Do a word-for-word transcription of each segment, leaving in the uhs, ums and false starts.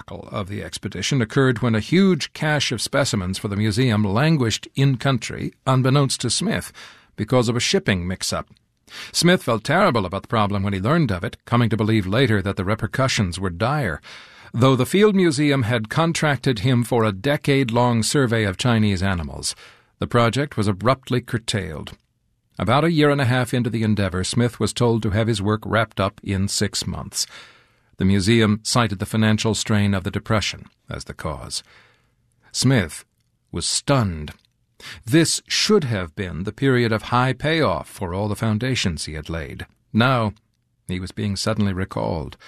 debacle of the expedition occurred when a huge cache of specimens for the museum languished in-country, unbeknownst to Smith, because of a shipping mix-up. Smith felt terrible about the problem when he learned of it, coming to believe later that the repercussions were dire. Though the Field Museum had contracted him for a decade-long survey of Chinese animals, the project was abruptly curtailed. About a year and a half into the endeavor, Smith was told to have his work wrapped up in six months. The museum cited the financial strain of the Depression as the cause. Smith was stunned. This should have been the period of high payoff for all the foundations he had laid. Now he was being suddenly recalled.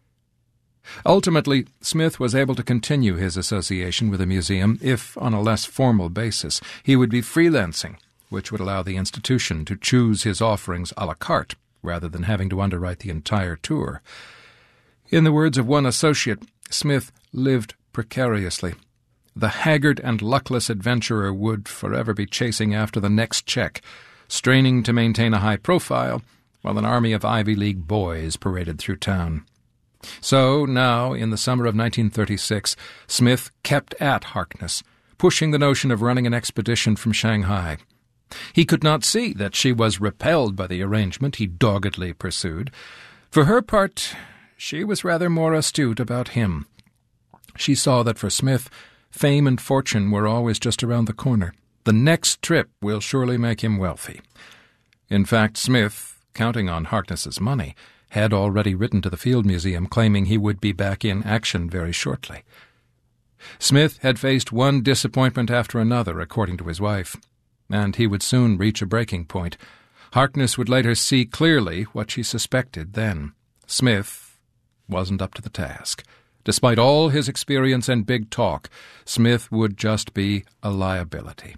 Ultimately, Smith was able to continue his association with the museum, if on a less formal basis. He would be freelancing, which would allow the institution to choose his offerings à la carte, rather than having to underwrite the entire tour. In the words of one associate, Smith lived precariously. The haggard and luckless adventurer would forever be chasing after the next check, straining to maintain a high profile, while an army of Ivy League boys paraded through town. So now, in the summer of nineteen thirty-six, Smith kept at Harkness, pushing the notion of running an expedition from Shanghai. He could not see that she was repelled by the arrangement he doggedly pursued. For her part, she was rather more astute about him. She saw that for Smith, fame and fortune were always just around the corner. The next trip will surely make him wealthy. In fact, Smith, counting on Harkness's money, had already written to the Field Museum claiming he would be back in action very shortly. Smith had faced one disappointment after another, according to his wife, and he would soon reach a breaking point. Harkness would later see clearly what she suspected then. Smith wasn't up to the task. Despite all his experience and big talk, Smith would just be a liability.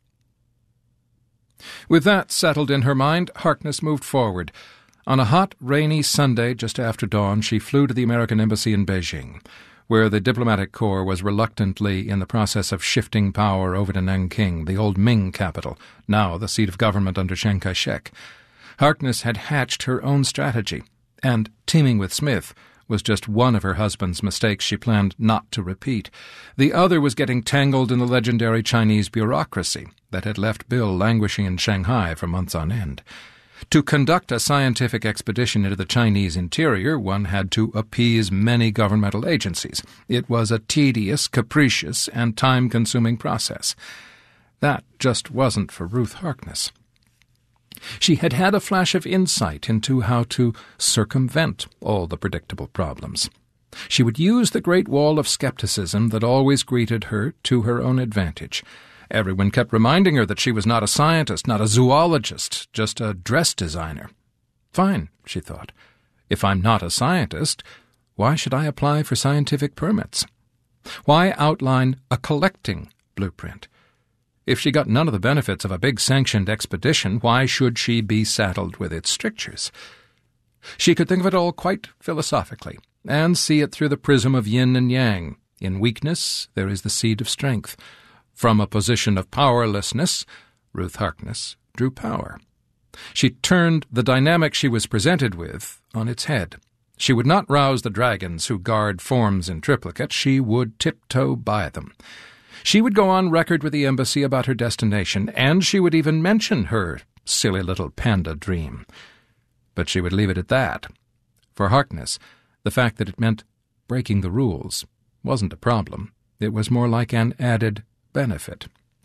With that settled in her mind, Harkness moved forward. On a hot, rainy Sunday just after dawn, she flew to the American Embassy in Beijing, where the diplomatic corps was reluctantly in the process of shifting power over to Nanking, the old Ming capital, now the seat of government under Chiang Kai-shek. Harkness had hatched her own strategy, and teaming with Smith was just one of her husband's mistakes she planned not to repeat. The other was getting tangled in the legendary Chinese bureaucracy that had left Bill languishing in Shanghai for months on end. To conduct a scientific expedition into the Chinese interior, one had to appease many governmental agencies. It was a tedious, capricious, and time-consuming process. That just wasn't for Ruth Harkness. She had had a flash of insight into how to circumvent all the predictable problems. She would use the great wall of skepticism that always greeted her to her own advantage. Everyone kept reminding her that she was not a scientist, not a zoologist, just a dress designer. Fine, she thought. If I'm not a scientist, why should I apply for scientific permits? Why outline a collecting blueprint? If she got none of the benefits of a big sanctioned expedition, why should she be saddled with its strictures? She could think of it all quite philosophically, and see it through the prism of yin and yang. In weakness, there is the seed of strength. From a position of powerlessness, Ruth Harkness drew power. She turned the dynamic she was presented with on its head. She would not rouse the dragons who guard forms in triplicate. She would tiptoe by them. She would go on record with the embassy about her destination, and she would even mention her silly little panda dream. But she would leave it at that. For Harkness, the fact that it meant breaking the rules wasn't a problem. It was more like an added benefit.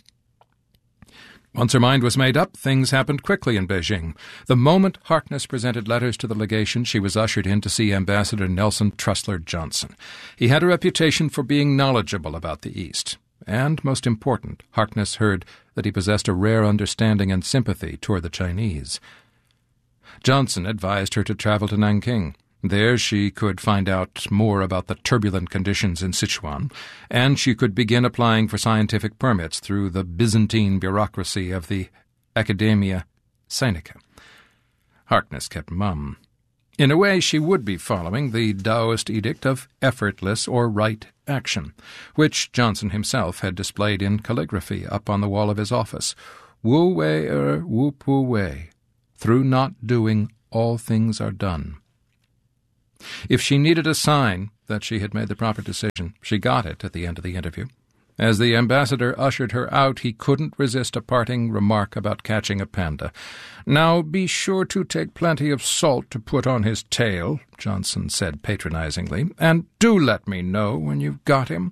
Once her mind was made up, things happened quickly in Beijing. The moment Harkness presented letters to the legation, she was ushered in to see Ambassador Nelson Trusler Johnson. He had a reputation for being knowledgeable about the East. And, most important, Harkness heard that he possessed a rare understanding and sympathy toward the Chinese. Johnson advised her to travel to Nanking. There she could find out more about the turbulent conditions in Sichuan, and she could begin applying for scientific permits through the Byzantine bureaucracy of the Academia Sinica. Harkness kept mum. In a way, she would be following the Taoist edict of effortless or right action, which Johnson himself had displayed in calligraphy up on the wall of his office. Wu wei er wu pu wei. Through not doing, all things are done. If she needed a sign that that she had made the proper decision. She got it at the end of the interview. As the ambassador ushered her out, he couldn't resist a parting remark about catching a panda. "Now be sure to take plenty of salt to put on his tail," Johnson said patronizingly, "and do let me know when you've got him."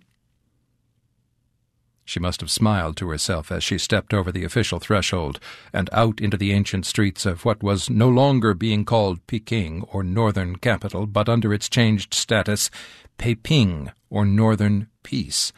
She must have smiled to herself as she stepped over the official threshold and out into the ancient streets of what was no longer being called Peking, or Northern Capital, but under its changed status, Peiping, or Northern Peace.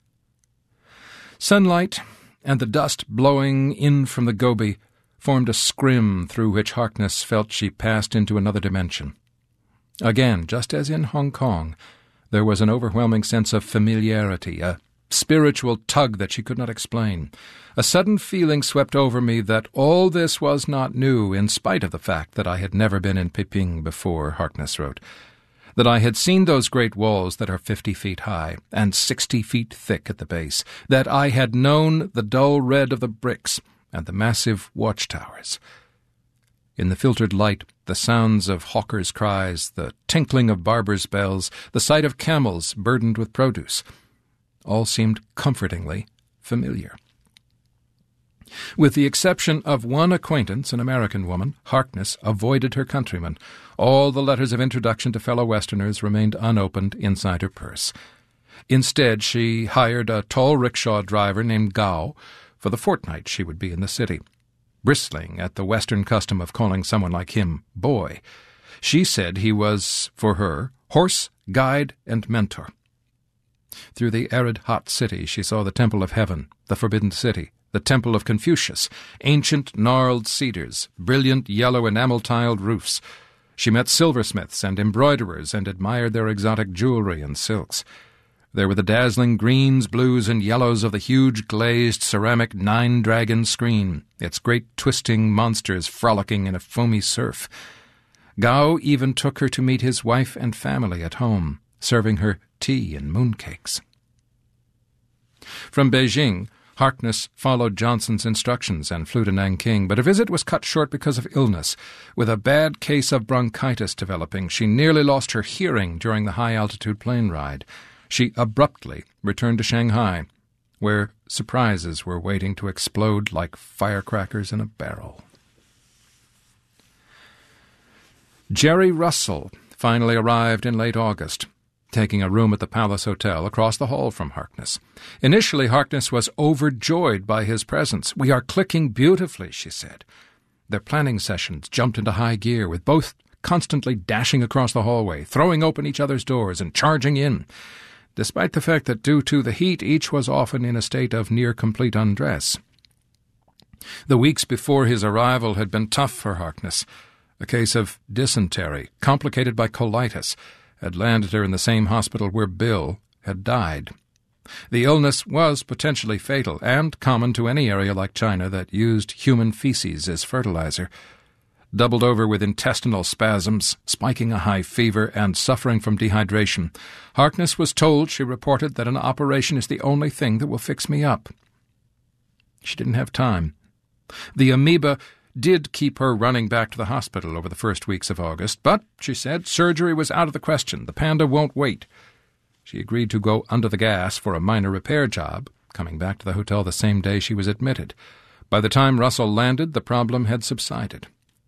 Sunlight and the dust blowing in from the Gobi formed a scrim through which Harkness felt she passed into another dimension. Again, just as in Hong Kong, there was an overwhelming sense of familiarity, a spiritual tug that she could not explain. A sudden feeling swept over me that all this was not new, in spite of the fact that I had never been in Peiping before, Harkness wrote. That I had seen those great walls that are fifty feet high and sixty feet thick at the base, that I had known the dull red of the bricks and the massive watchtowers. In the filtered light, the sounds of hawkers' cries, the tinkling of barbers' bells, the sight of camels burdened with produce, all seemed comfortingly familiar. With the exception of one acquaintance, an American woman, Harkness avoided her countrymen. All the letters of introduction to fellow Westerners remained unopened inside her purse. Instead, she hired a tall rickshaw driver named Gao for the fortnight she would be in the city, bristling at the Western custom of calling someone like him boy. She said he was, for her, horse, guide, and mentor. Through the arid, hot city she saw the Temple of Heaven, the Forbidden City, the Temple of Confucius, ancient gnarled cedars, brilliant yellow enamel-tiled roofs. She met silversmiths and embroiderers and admired their exotic jewelry and silks. There were the dazzling greens, blues, and yellows of the huge glazed ceramic nine-dragon screen, its great twisting monsters frolicking in a foamy surf. Gao even took her to meet his wife and family at home, serving her tea and mooncakes. From Beijing, Harkness followed Johnson's instructions and flew to Nanking, but her visit was cut short because of illness. With a bad case of bronchitis developing, she nearly lost her hearing during the high-altitude plane ride. She abruptly returned to Shanghai, where surprises were waiting to explode like firecrackers in a barrel. Jerry Russell finally arrived in late August, taking a room at the Palace Hotel across the hall from Harkness. Initially, Harkness was overjoyed by his presence. "We are clicking beautifully," she said. Their planning sessions jumped into high gear, with both constantly dashing across the hallway, throwing open each other's doors, and charging in, despite the fact that due to the heat each was often in a state of near-complete undress. The weeks before his arrival had been tough for Harkness. A case of dysentery, complicated by colitis, had landed her in the same hospital where Bill had died. The illness was potentially fatal and common to any area like China that used human feces as fertilizer. Doubled over with intestinal spasms, spiking a high fever, and suffering from dehydration, Harkness was told, she reported, that an operation is the only thing that will fix me up. She didn't have time. The amoeba did keep her running back to the hospital over the first weeks of August, but, she said, surgery was out of the question. The panda won't wait. She agreed to go under the gas for a minor repair job, coming back to the hotel the same day she was admitted. By the time Russell landed, the problem had subsided.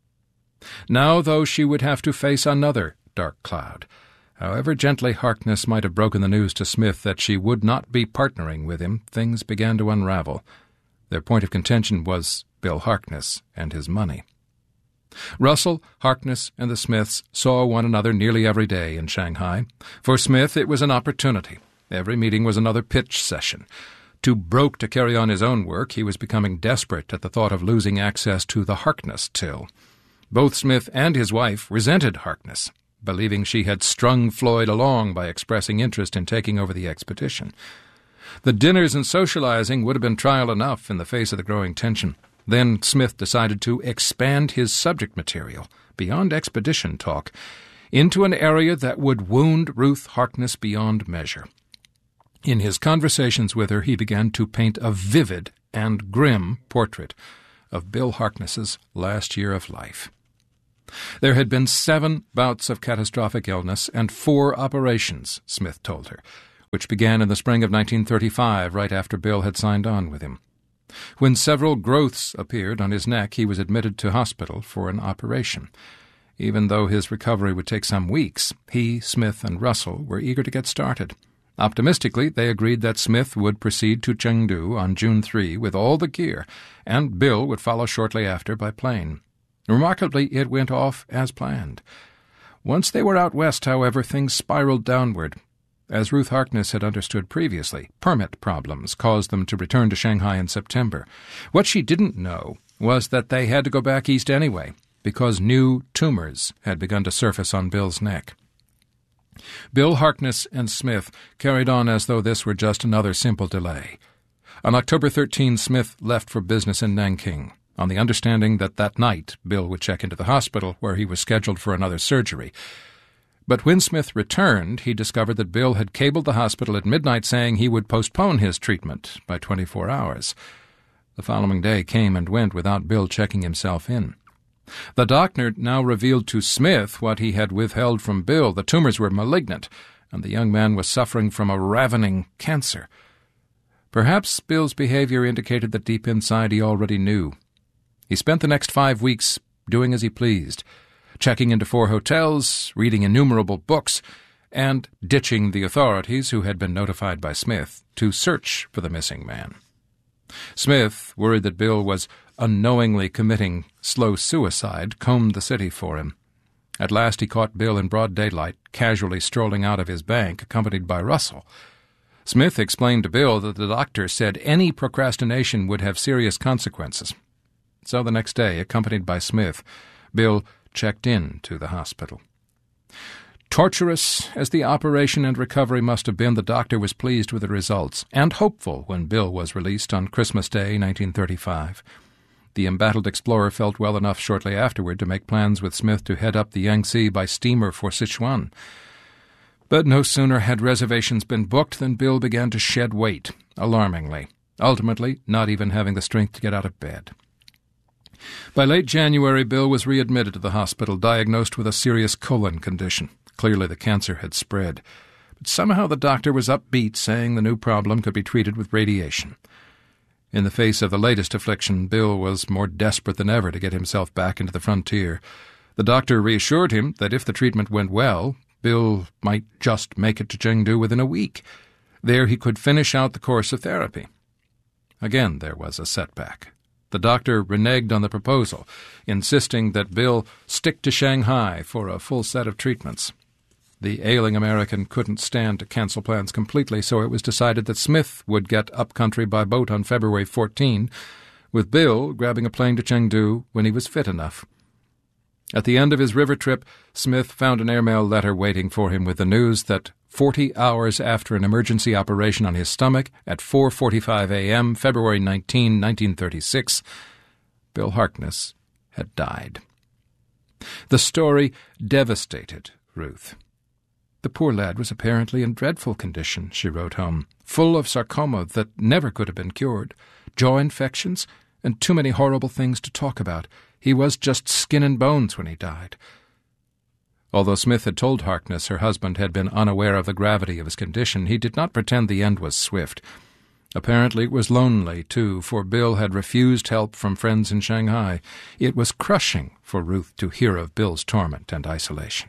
Now, though, she would have to face another dark cloud. However gently Harkness might have broken the news to Smith that she would not be partnering with him, things began to unravel. Their point of contention was Bill Harkness and his money. Russell, Harkness, and the Smiths saw one another nearly every day in Shanghai. For Smith, it was an opportunity. Every meeting was another pitch session. Too broke to carry on his own work, he was becoming desperate at the thought of losing access to the Harkness till. Both Smith and his wife resented Harkness, believing she had strung Floyd along by expressing interest in taking over the expedition. The dinners and socializing would have been trial enough in the face of the growing tension. Then Smith decided to expand his subject material, beyond expedition talk, into an area that would wound Ruth Harkness beyond measure. In his conversations with her, he began to paint a vivid and grim portrait of Bill Harkness's last year of life. There had been seven bouts of catastrophic illness and four operations, Smith told her, which began in the spring of nineteen thirty-five, right after Bill had signed on with him. When several growths appeared on his neck, he was admitted to hospital for an operation. Even though his recovery would take some weeks, he, Smith, and Russell were eager to get started. Optimistically, they agreed that Smith would proceed to Chengdu on June third with all the gear, and Bill would follow shortly after by plane. Remarkably, it went off as planned. Once they were out west, however, things spiraled downward. As Ruth Harkness had understood previously, permit problems caused them to return to Shanghai in September. What she didn't know was that they had to go back east anyway, because new tumors had begun to surface on Bill's neck. Bill, Harkness, and Smith carried on as though this were just another simple delay. On October thirteenth, Smith left for business in Nanking, on the understanding that that night Bill would check into the hospital where he was scheduled for another surgery. But when Smith returned, he discovered that Bill had cabled the hospital at midnight saying he would postpone his treatment by twenty-four hours. The following day came and went without Bill checking himself in. The doctor now revealed to Smith what he had withheld from Bill. The tumors were malignant, and the young man was suffering from a ravening cancer. Perhaps Bill's behavior indicated that deep inside he already knew. He spent the next five weeks doing as he pleased, checking into four hotels, reading innumerable books, and ditching the authorities who had been notified by Smith to search for the missing man. Smith, worried that Bill was unknowingly committing slow suicide, combed the city for him. At last he caught Bill in broad daylight, casually strolling out of his bank, accompanied by Russell. Smith explained to Bill that the doctor said any procrastination would have serious consequences. So the next day, accompanied by Smith, Bill checked in to the hospital. Torturous as the operation and recovery must have been, the doctor was pleased with the results, and hopeful when Bill was released on Christmas Day, nineteen thirty-five. The embattled explorer felt well enough shortly afterward to make plans with Smith to head up the Yangtze by steamer for Sichuan. But no sooner had reservations been booked than Bill began to shed weight, alarmingly, ultimately not even having the strength to get out of bed. By late January, Bill was readmitted to the hospital, diagnosed with a serious colon condition. Clearly the cancer had spread. But somehow the doctor was upbeat, saying the new problem could be treated with radiation. In the face of the latest affliction, Bill was more desperate than ever to get himself back into the frontier. The doctor reassured him that if the treatment went well, Bill might just make it to Chengdu within a week. There he could finish out the course of therapy. Again there was a setback. The doctor reneged on the proposal, insisting that Bill stick to Shanghai for a full set of treatments. The ailing American couldn't stand to cancel plans completely, so it was decided that Smith would get up country by boat on February fourteenth, with Bill grabbing a plane to Chengdu when he was fit enough. At the end of his river trip, Smith found an airmail letter waiting for him with the news that forty hours after an emergency operation on his stomach at four forty-five a.m., February nineteenth, nineteen thirty-six, Bill Harkness had died. The story devastated Ruth. The poor lad was apparently in dreadful condition, she wrote home, full of sarcoma that never could have been cured, jaw infections, and too many horrible things to talk about. He was just skin and bones when he died. Although Smith had told Harkness her husband had been unaware of the gravity of his condition, he did not pretend the end was swift. Apparently it was lonely, too, for Bill had refused help from friends in Shanghai. It was crushing for Ruth to hear of Bill's torment and isolation.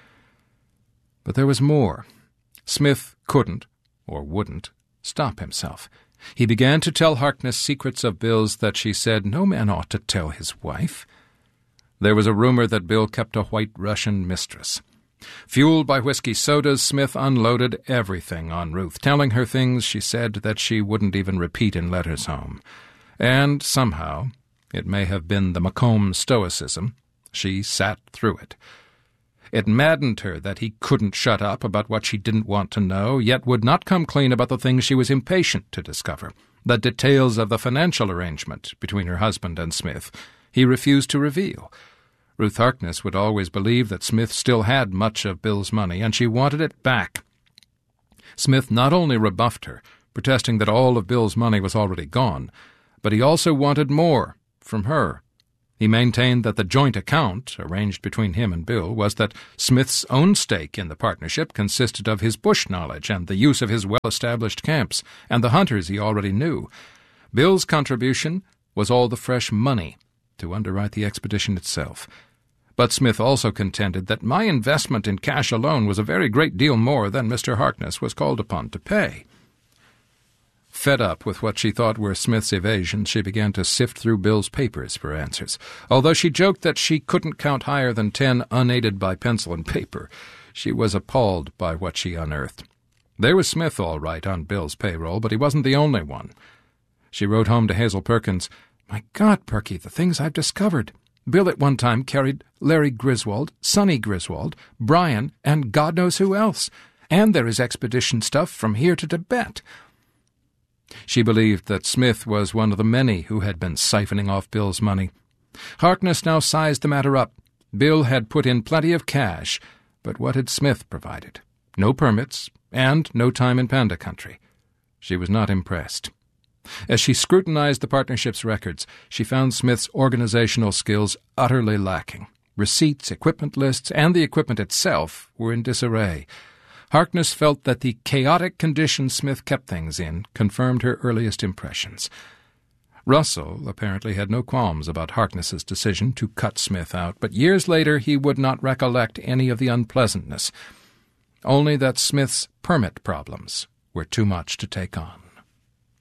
But there was more. Smith couldn't, or wouldn't, stop himself. He began to tell Harkness secrets of Bill's that she said no man ought to tell his wife. There was a rumor that Bill kept a white Russian mistress. Fueled by whiskey sodas, Smith unloaded everything on Ruth, telling her things she said that she wouldn't even repeat in letters home. And somehow, it may have been the Macomb stoicism, she sat through it. It maddened her that he couldn't shut up about what she didn't want to know, yet would not come clean about the things she was impatient to discover, the details of the financial arrangement between her husband and Smith. He refused to reveal. Ruth Harkness would always believe that Smith still had much of Bill's money, and she wanted it back. Smith not only rebuffed her, protesting that all of Bill's money was already gone, but he also wanted more from her. He maintained that the joint account, arranged between him and Bill, was that Smith's own stake in the partnership consisted of his bush knowledge and the use of his well-established camps and the hunters he already knew. Bill's contribution was all the fresh money to underwrite the expedition itself. But Smith also contended that my investment in cash alone was a very great deal more than Mister Harkness was called upon to pay. Fed up with what she thought were Smith's evasions, she began to sift through Bill's papers for answers. Although she joked that she couldn't count higher than ten unaided by pencil and paper, she was appalled by what she unearthed. There was Smith all right on Bill's payroll, but he wasn't the only one. She wrote home to Hazel Perkins, "My God, Perky, the things I've discovered. Bill at one time carried Larry Griswold, Sonny Griswold, Brian, and God knows who else. And there is expedition stuff from here to Tibet." She believed that Smith was one of the many who had been siphoning off Bill's money. Harkness now sized the matter up. Bill had put in plenty of cash, but what had Smith provided? No permits, and no time in Panda Country. She was not impressed. As she scrutinized the partnership's records, she found Smith's organizational skills utterly lacking. Receipts, equipment lists, and the equipment itself were in disarray. Harkness felt that the chaotic condition Smith kept things in confirmed her earliest impressions. Russell apparently had no qualms about Harkness's decision to cut Smith out, but years later he would not recollect any of the unpleasantness, only that Smith's permit problems were too much to take on.